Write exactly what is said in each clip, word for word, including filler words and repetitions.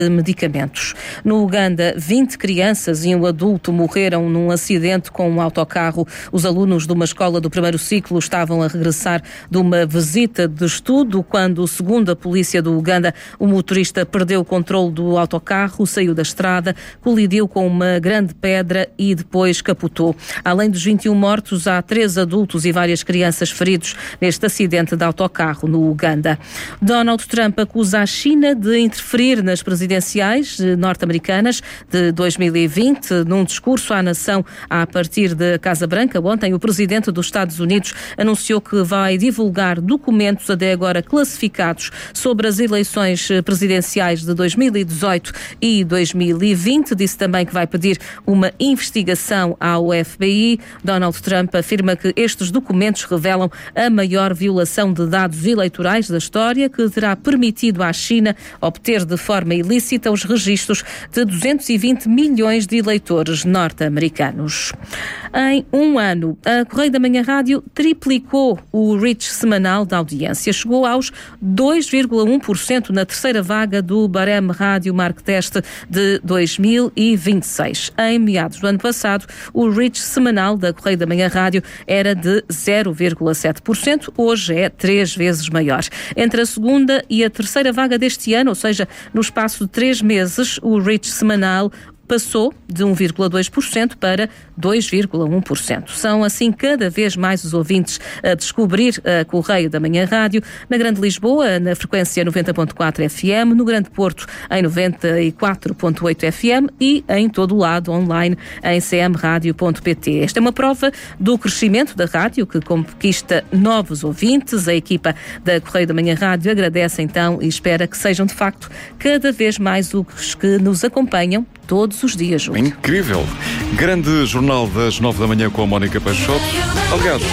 medicamentos. No Uganda, vinte crianças e um adulto morreram num acidente com um autocarro. Os alunos de uma escola do primeiro ciclo estavam a regressar de uma visita de estudo quando, segundo a polícia do Uganda, o motorista perdeu o controle do autocarro, saiu da estrada, colidiu com uma grande pedra e depois capotou. Além dos vinte e um mortos, há três adultos e várias crianças feridos neste acidente de autocarro no Uganda. Donald Trump acusa a China de interferir nas presidenciais norte-americanas de dois mil e vinte. Num discurso à nação a partir da Casa Branca, ontem o presidente dos Estados Unidos anunciou que vai divulgar documentos até agora classificados sobre as eleições presidenciais de dois mil e dezoito e dois mil e vinte. Disse também que vai pedir uma investigação ao F B I. Donald Trump afirma que estes documentos revelam a maior violação de dados eleitorais da história, que terá permitido à China obter de forma ilícita os registros de duzentos e vinte milhões de eleitores norte-americanos. Em um ano, a Correio da Manhã Rádio triplicou o reach semanal da audiência. Chegou aos dois vírgula um por cento na terceira vaga do Bareme Rádio Marktest de dois mil e vinte e seis. Em meados do ano passado, o reach semanal da Correio da Manhã Rádio era de zero vírgula sete por cento. Hoje é três vezes maior. Entre a segunda e a terceira vaga deste ano, ou seja, no espaço de três meses, o reach semanal passou de um vírgula dois por cento para dois vírgula um por cento. São assim cada vez mais os ouvintes a descobrir a Correio da Manhã Rádio na Grande Lisboa, na frequência noventa ponto quatro F M, no Grande Porto em noventa e quatro ponto oito F M e em todo o lado online em c m radio ponto p t. Esta é uma prova do crescimento da rádio, que conquista novos ouvintes. A equipa da Correio da Manhã Rádio agradece então e espera que sejam de facto cada vez mais os que nos acompanham todos os dias. Junto. Incrível! Grande jornal das nove da manhã com a Mónica Peixoto. Aliás,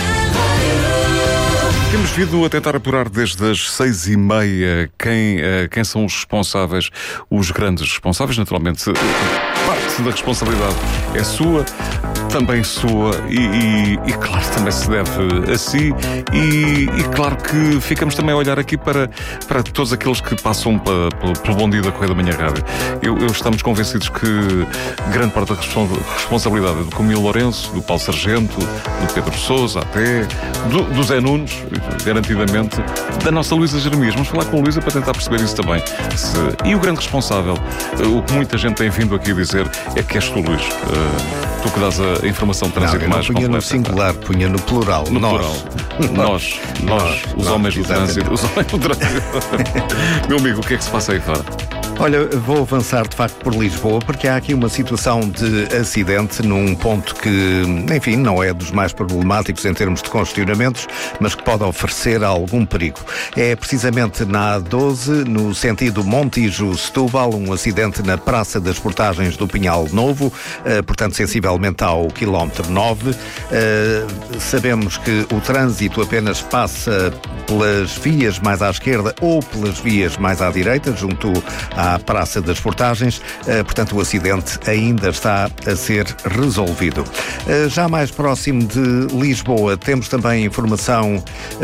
temos vindo a tentar apurar desde as seis e meia quem, quem são os responsáveis, os grandes responsáveis. Naturalmente, parte da responsabilidade é sua, também sua e, e, e claro, também se deve a si e, e claro que ficamos também a olhar aqui para, para todos aqueles que passam pela, pelo, pelo bom dia da Correio da Manhã Rádio. Eu, eu estamos convencidos que grande parte da responsabilidade é do Camilo Lourenço, do Paulo Sargento, do Pedro Sousa até, do, do Zé Nunes, garantidamente, da nossa Luísa Jeremias. Vamos falar com a Luísa para tentar perceber isso também. Se, e o grande responsável, o que muita gente tem vindo aqui dizer é que és tu, Luís. Uh, tu que dás a informação de trânsito não, mais punha completa. No singular, punha no plural. No nós. plural. Nós, nós, nós, os nós, homens do trânsito. Os homens do trânsito. Meu amigo, o que é que se passa aí fora? Olha, vou avançar de facto por Lisboa, porque há aqui uma situação de acidente num ponto que, enfim, não é dos mais problemáticos em termos de congestionamentos, mas que pode oferecer algum perigo. É precisamente na A doze, no sentido Montijo-Setúbal, um acidente na Praça das Portagens do Pinhal Novo, eh, portanto sensivelmente ao quilómetro nove. Eh, sabemos que o trânsito apenas passa pelas vias mais à esquerda ou pelas vias mais à direita, junto à à Praça das Portagens, portanto o acidente ainda está a ser resolvido. Já mais próximo de Lisboa, temos também informação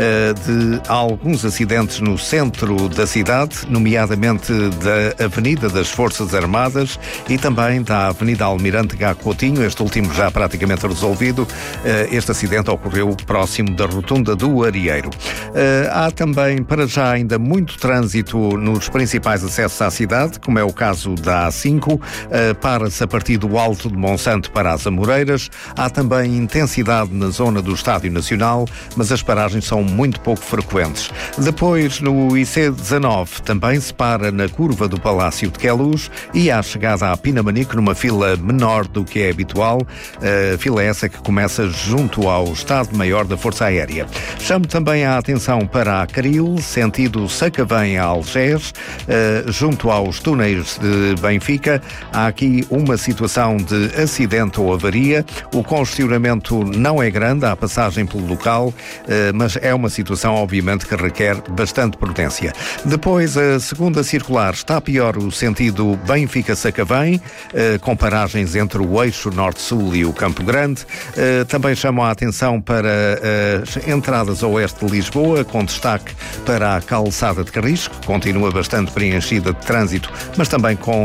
de alguns acidentes no centro da cidade, nomeadamente da Avenida das Forças Armadas e também da Avenida Almirante Gá Coutinho, este último já praticamente resolvido. Este acidente ocorreu próximo da Rotunda do Arieiro. Há também, para já, ainda muito trânsito nos principais acessos à cidade, como é o caso da A cinco, para-se a partir do Alto de Monsanto para as Amoreiras. Há também intensidade na zona do Estádio Nacional, mas as paragens são muito pouco frequentes. Depois, no I C dezanove, também se para na curva do Palácio de Queluz e à chegada à Pinamanique, numa fila menor do que é habitual, a fila essa que começa junto ao Estado-Maior da Força Aérea. Chamo também a atenção para a Caril, sentido Sacavém a Algés, junto ao aos túneis de Benfica. Há aqui uma situação de acidente ou avaria. O congestionamento não é grande à passagem pelo local, mas é uma situação, obviamente, que requer bastante prudência. Depois, a segunda circular está pior o sentido Benfica-Sacavém, com paragens entre o eixo norte-sul e o Campo Grande. Também chamo a atenção para as entradas a oeste de Lisboa, com destaque para a calçada de Carris, que continua bastante preenchida de trânsito trânsito, mas também com